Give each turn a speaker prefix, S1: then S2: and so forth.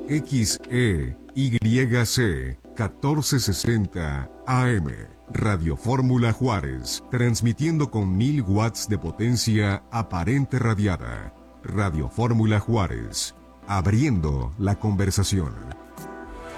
S1: XEYC 1460 AM. Radio Fórmula Juárez, transmitiendo con 1000 watts de potencia aparente radiada. Radio Fórmula Juárez, abriendo la conversación.